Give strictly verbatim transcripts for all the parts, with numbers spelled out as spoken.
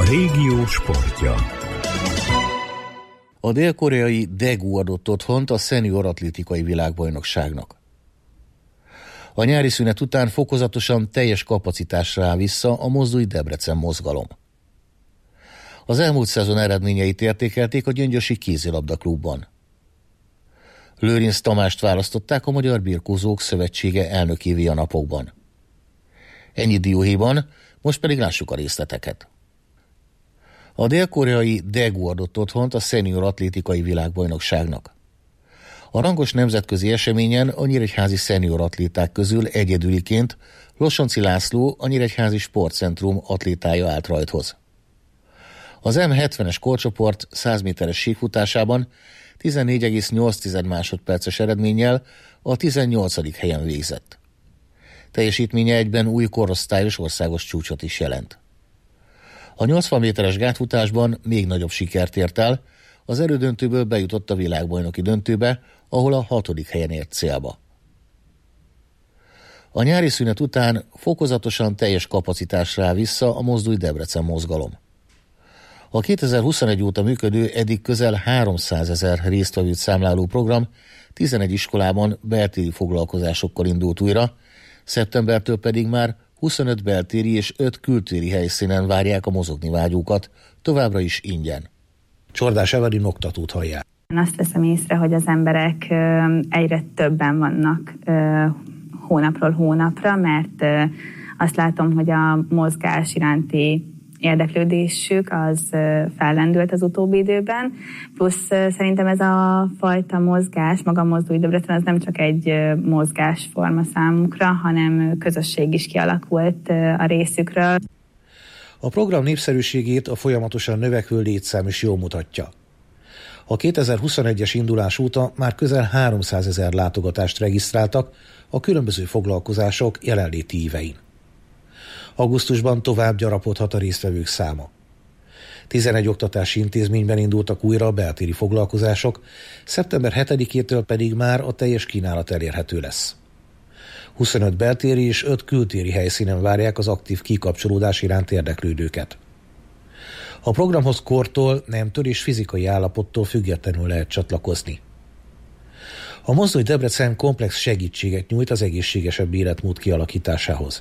régió sportja. A dél-koreai Daegu adott otthont a szenior atlétikai világbajnokságnak. A nyári szünet után fokozatosan teljes kapacitásra áll vissza a Mozdulj Debrecen mozgalom. Az elmúlt szezon eredményeit értékelték a Gyöngyösi Kézilabda Klubban. Lőrinc Tamást választották a Magyar Birkózók Szövetsége elnökévé a napokban. Ennyi dióhéjban, most pedig lássuk a részleteket. A dél-koreai Daegu adott otthont a szenior atlétikai világbajnokságnak. A rangos nemzetközi eseményen a nyíregyházi szenior atléták közül egyedüliként Losonczy László, a Nyíregyházi Sportcentrum atlétája állt rajthoz. Az em hetvenes korcsoport száz méteres síkfutásában tizennégy egész nyolc másodperces eredménnyel a tizennyolcadik helyen végzett. Teljesítménye egyben új korosztályos országos csúcsot is jelent. A nyolcvan méteres gátfutásban még nagyobb sikert ért el, az elődöntőből bejutott a világbajnoki döntőbe, ahol a hatodik helyen ért célba. A nyári szünet után fokozatosan teljes kapacitásra áll vissza a Mozdulj Debrecen mozgalom. A kétezer-huszonegy óta működő eddig közel háromszázezer résztvevőt számláló program tizenegy iskolában beltéri foglalkozásokkal indult újra, szeptembertől pedig már huszonöt beltéri és öt kültéri helyszínen várják a mozogni vágyókat, továbbra is ingyen. Csordás Evelin oktatót hallják. Én azt veszem észre, hogy az emberek egyre többen vannak hónapról hónapra, mert azt látom, hogy a mozgás iránti érdeklődésük az fellendült az utóbbi időben, plusz szerintem ez a fajta mozgás, maga Mozdulj Debrecen, az nem csak egy mozgásforma számukra, hanem közösség is kialakult a részükről. A program népszerűségét a folyamatosan növekvő létszám is jól mutatja. A kétezer-huszonegyes indulás óta már közel háromszázezer látogatást regisztráltak a különböző foglalkozások jelenléti ívein. Augusztusban tovább gyarapodhat a résztvevők száma. tizenegy oktatási intézményben indultak újra a beltéri foglalkozások, szeptember hetedikétől pedig már a teljes kínálat elérhető lesz. huszonöt beltéri és öt kültéri helyszínen várják az aktív kikapcsolódás iránt érdeklődőket. A programhoz kortól, nemtől és fizikai állapottól függetlenül lehet csatlakozni. A Mozdulj Debrecen komplex segítséget nyújt az egészségesebb életmód kialakításához.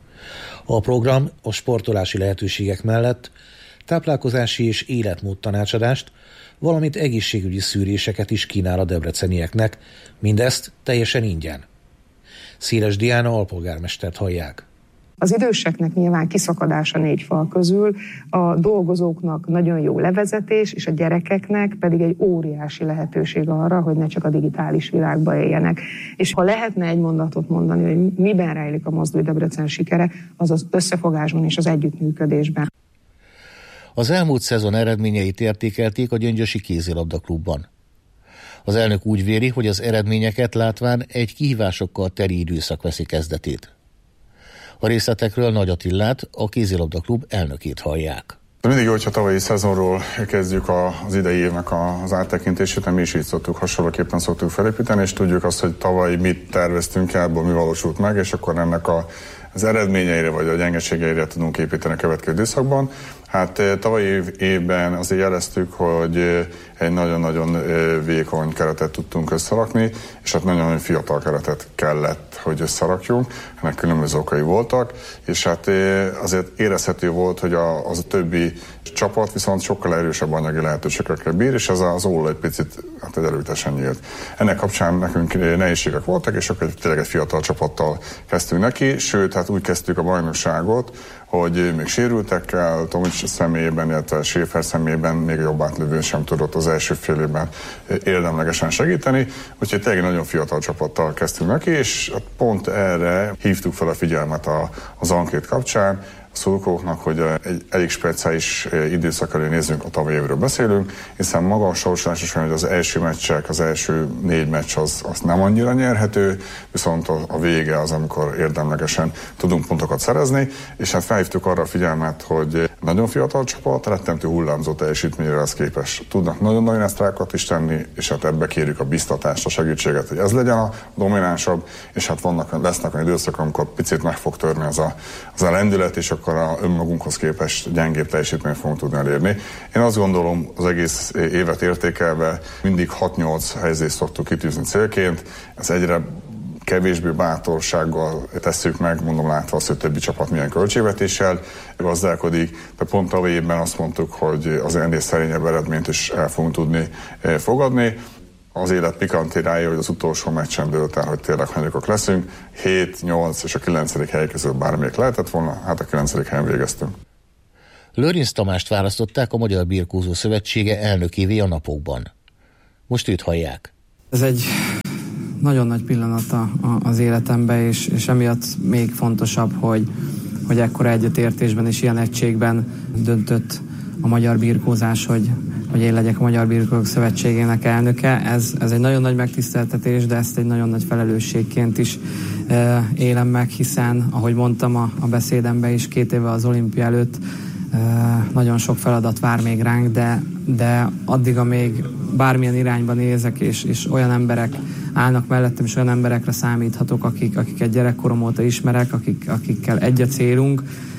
A program a sportolási lehetőségek mellett táplálkozási és életmód tanácsadást, valamint egészségügyi szűréseket is kínál a debrecenieknek, mindezt teljesen ingyen. Széles Diana alpolgármestert hallják. Az időseknek nyilván kiszakadás a négy fal közül, a dolgozóknak nagyon jó levezetés, és a gyerekeknek pedig egy óriási lehetőség arra, hogy ne csak a digitális világba éljenek. És ha lehetne egy mondatot mondani, hogy miben rejlik a Mozdulj Debrecen sikere, az az összefogásban és az együttműködésben. Az elmúlt szezon eredményeit értékelték a Gyöngyösi Kézilabda Klubban. Az elnök úgy véli, hogy az eredményeket látván egy kihívásokkal teli időszak veszi kezdetét. A részletekről Nagy Attillát, a Kézilabda Klub elnökét hallják. Mindig jó, hogyha tavalyi szezonról kezdjük az idei évnek az áttekintését, mi is így szoktuk, hasonlóképpen szoktuk felépíteni, és tudjuk azt, hogy tavaly mit terveztünk el, mi valósult meg, és akkor ennek a, az eredményeire vagy a gyengeségeire tudunk építeni a következő időszakban. Hát tavalyi évben azért jeleztük, hogy egy nagyon-nagyon vékony keretet tudtunk összerakni, és hát nagyon-nagyon fiatal keretet kellett, hogy összerakjunk. Ennek különböző okai voltak, és hát azért érezhető volt, hogy a, az a többi csapat viszont sokkal erősebb anyagi lehetőségekkel bír, és ez az óla egy picit hát erőtesen nyílt. Ennek kapcsán nekünk nehézségek voltak, és akkor tényleg egy fiatal csapattal kezdtünk neki, sőt, hát úgy kezdtük a bajnokságot, hogy még sérültekkel, Tomics személyében, illetve Schäfer személyében még jobb átlövő sem tudott az első fél évben érdemlegesen segíteni, úgyhogy tényleg nagyon fiatal csapattal kezdtünk neki, és pont erre hívtuk fel a figyelmet a, az ankét kapcsán, a szurkolóknak, hogy egy elég speciális időszak elé nézzünk, a tavalyi évről beszélünk, hiszen maga a sorsolás is olyan, hogy az első meccsek, az első négy meccs az, az nem annyira nyerhető, viszont a, a vége az, amikor érdemlegesen tudunk pontokat szerezni, és hát felhívtuk arra a figyelmet, hogy nagyon fiatal csapat, rettentő hullámzó teljesítményre ez képes. Tudnak nagyon-nagyon esztrákat is tenni, és hát ebbe kérjük a biztatást, a segítséget, hogy ez legyen a dominánsabb, és hát vannak, lesznek olyan időszak, amikor picit meg fog törni az a, az a lendület, és akkor akkor a önmagunkhoz képest gyengébb teljesítményt fogunk tudni elérni. Én azt gondolom, az egész évet értékelve mindig hat-nyolc helyezést szoktuk kitűzni célként, ez egyre kevésbé bátorsággal tesszük meg, mondom látva azt, hogy többi csapat milyen költségvetéssel gazdálkodik, de pont tavaly évben azt mondtuk, hogy az ennél szerényebb eredményt is el fogunk tudni fogadni. Az élet pikantérája, hogy az utolsó meccsen dőlt el, hogy tényleg hanyagok leszünk. hét, nyolc és a kilencedik hely között bármelyik lehetett volna, hát a kilencedik helyen végeztünk. Lőrinc Tamást választották a Magyar Birkózó Szövetsége elnökévé a napokban. Most őt hallják. Ez egy nagyon nagy pillanat a, a, az életemben, és, és emiatt még fontosabb, hogy, hogy ekkora egyetértésben és ilyen egységben döntött a magyar birkózás, hogy, hogy én legyek a Magyar Birkózók Szövetségének elnöke. Ez, ez egy nagyon nagy megtiszteltetés, de ezt egy nagyon nagy felelősségként is e, élem meg, hiszen, ahogy mondtam a, a beszédemben is, két éve az olimpia előtt e, nagyon sok feladat vár még ránk, de, de addig, amíg bármilyen irányba nézek, és, és olyan emberek állnak mellettem, és olyan emberekre számíthatok, akik, akiket gyerekkorom óta ismerek, akik, akikkel egy a célunk,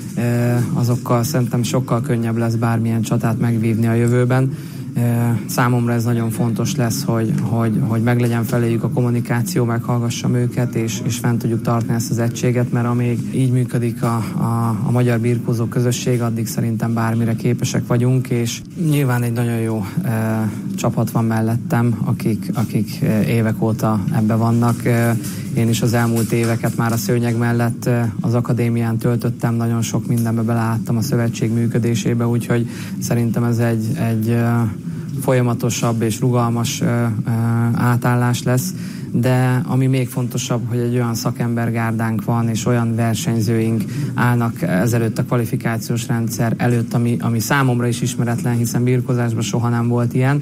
azokkal szerintem sokkal könnyebb lesz bármilyen csatát megvívni a jövőben. Számomra ez nagyon fontos lesz, hogy, hogy, hogy meglegyen feléjük a kommunikáció, meghallgassam őket, és, és fent tudjuk tartani ezt az egységet, mert amíg így működik a, a, a magyar birkózó közösség, addig szerintem bármire képesek vagyunk, és nyilván egy nagyon jó e, csapat van mellettem, akik, akik évek óta ebbe vannak. Én is az elmúlt éveket már a szőnyeg mellett az akadémián töltöttem, nagyon sok mindenbe beláttam a szövetség működésébe, úgyhogy szerintem ez egy, egy folyamatosabb és rugalmas átállás lesz, de ami még fontosabb, hogy egy olyan szakembergárdánk van, és olyan versenyzőink állnak ezelőtt a kvalifikációs rendszer előtt, ami, ami számomra is ismeretlen, hiszen birkózásban soha nem volt ilyen.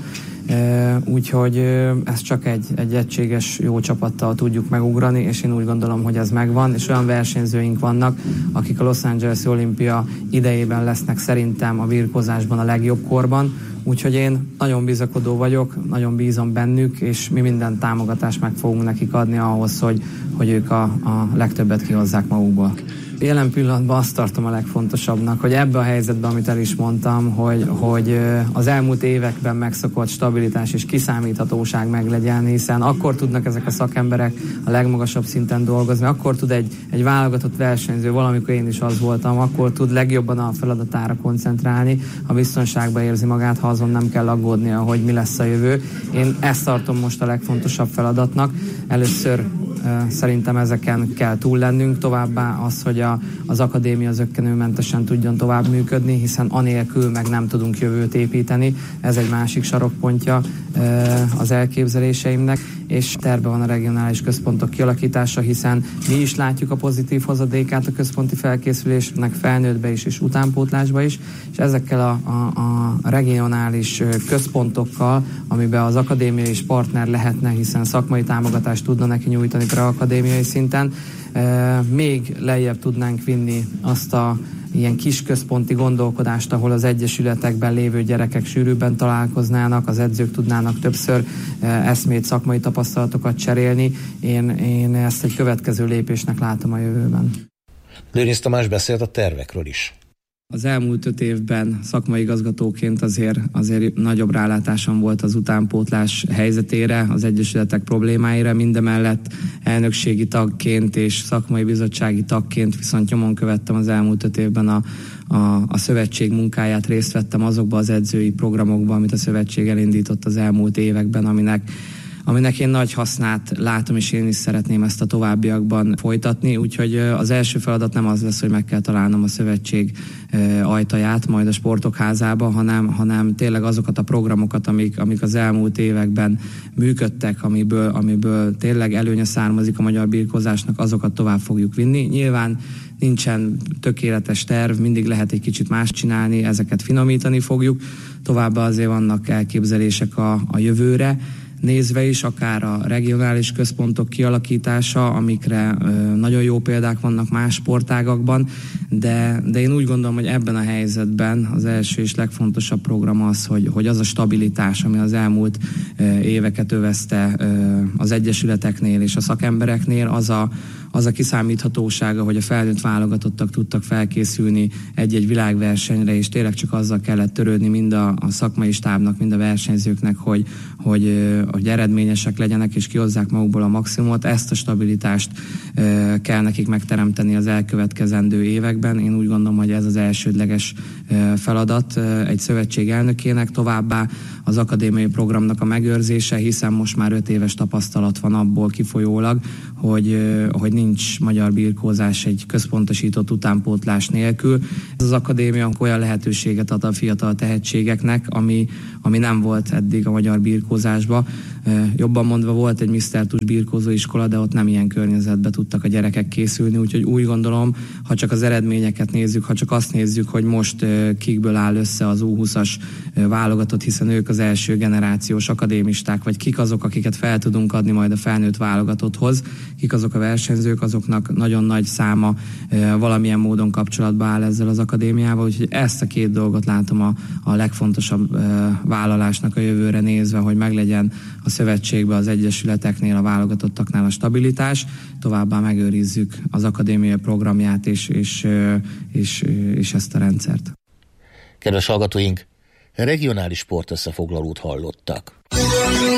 Úgyhogy ezt csak egy, egy egységes jó csapattal tudjuk megugrani, és én úgy gondolom, hogy ez megvan, és olyan versenyzőink vannak, akik a Los Angeles-i olimpia idejében lesznek szerintem a birkózásban a legjobb korban, úgyhogy én nagyon bizakodó vagyok, nagyon bízom bennük, és mi minden támogatást meg fogunk nekik adni ahhoz, hogy, hogy ők a, a legtöbbet kihozzák magukból. Jelen pillanatban azt tartom a legfontosabbnak, hogy ebben a helyzetben, amit el is mondtam, hogy, hogy az elmúlt években megszokott stabilitás és kiszámíthatóság meglegyen, hiszen akkor tudnak ezek a szakemberek a legmagasabb szinten dolgozni, akkor tud egy, egy válogatott versenyző, valamikor én is az voltam, akkor tud legjobban a feladatára koncentrálni, ha biztonságban érzi magát, ha azon nem kell aggódnia, hogy mi lesz a jövő. Én ezt tartom most a legfontosabb feladatnak. Először szerintem ezeken kell túl lennünk, továbbá az, hogy a, az akadémia zökkenőmentesen tudjon tovább működni, hiszen anélkül meg nem tudunk jövőt építeni. Ez egy másik sarokpontja az elképzeléseimnek, és terve van a regionális központok kialakítása, hiszen mi is látjuk a pozitív hozadékát a központi felkészülésnek felnőttbe is és utánpótlásba is, és ezekkel a, a, a regionális központokkal, amiben az akadémia is partner lehetne, hiszen szakmai támogatást tudna neki nyújtani preakadémiai szinten, még lejjebb tudnánk vinni azt a ilyen kis központi gondolkodást, ahol az egyesületekben lévő gyerekek sűrűbben találkoznának, az edzők tudnának többször eszmét, szakmai tapasztalatokat cserélni. Én, én ezt egy következő lépésnek látom a jövőben. Lőrinc Tamás beszélt a tervekről is. Az elmúlt öt évben szakmai igazgatóként azért, azért nagyobb rálátásom volt az utánpótlás helyzetére, az egyesületek problémáira, mindemellett elnökségi tagként és szakmai bizottsági tagként viszont nyomon követtem az elmúlt öt évben a, a, a szövetség munkáját, részt vettem azokba az edzői programokba, amit a szövetség elindított az elmúlt években, aminek aminek én nagy hasznát látom, és én is szeretném ezt a továbbiakban folytatni, úgyhogy az első feladat nem az lesz, hogy meg kell találnom a szövetség ajtaját majd a Sportok Házába, hanem, hanem tényleg azokat a programokat, amik, amik az elmúlt években működtek, amiből, amiből tényleg előnye származik a magyar birkózásnak, azokat tovább fogjuk vinni. Nyilván nincsen tökéletes terv, mindig lehet egy kicsit más csinálni, ezeket finomítani fogjuk. Továbbá azért vannak elképzelések a, a jövőre. nézve is, akár a regionális központok kialakítása, amikre nagyon jó példák vannak más sportágakban, de, de én úgy gondolom, hogy ebben a helyzetben az első és legfontosabb program az, hogy, hogy az a stabilitás, ami az elmúlt éveket övezte az egyesületeknél és a szakembereknél, az a, az a kiszámíthatósága, hogy a felnőtt válogatottak tudtak felkészülni egy-egy világversenyre, és tényleg csak azzal kellett törődni mind a, a szakmai stábnak, mind a versenyzőknek, hogy, hogy, hogy eredményesek legyenek, és kihozzák magukból a maximumot. Ezt a stabilitást e, kell nekik megteremteni az elkövetkezendő években. Én úgy gondolom, hogy ez az elsődleges e, feladat e, egy szövetség elnökének, továbbá az akadémiai programnak a megőrzése, hiszen most már öt éves tapasztalat van abból kifolyólag, hogy, e, hogy nincs magyar birkózás egy központosított utánpótlás nélkül. Ez az akadémia olyan lehetőséget ad a fiatal tehetségeknek, ami, ami nem volt eddig a magyar birkózásban. Jobban mondva volt egy miszter Tus birkózóiskola, de ott nem ilyen környezetbe tudtak a gyerekek készülni, úgyhogy úgy gondolom, ha csak az eredményeket nézzük, ha csak azt nézzük, hogy most kikből áll össze az U húszas válogatott, hiszen ők az első generációs akadémisták, vagy kik azok, akiket fel tudunk adni majd a felnőtt válogatotthoz, kik azok a versenyzők, azoknak nagyon nagy száma valamilyen módon kapcsolatba áll ezzel az akadémiával, úgyhogy ezt a két dolgot látom a, a legfontosabb vállalásnak a jövőre nézve, hogy meglegyen a szövetségben, az egyesületeknél, a válogatottaknál a stabilitás, továbbá megőrizzük az akadémia programját és, és, és, és ezt a rendszert. Kedves hallgatóink, regionális sportösszefoglalót hallottak.